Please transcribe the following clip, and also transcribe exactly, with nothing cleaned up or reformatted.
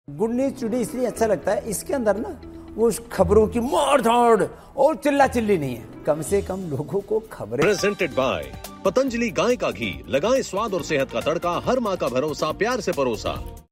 Good news today इसलिए अच्छा लगता है, इसके अंदर ना वो खबरों की मार धाड़ और चिल्ला चिल्ली नहीं है, कम से कम लोगों को खबरें। प्रेजेंटेड बाय पतंजलि गाय का घी, लगाएं स्वाद और सेहत का तड़का, हर माह का भरोसा, प्यार से परोसा।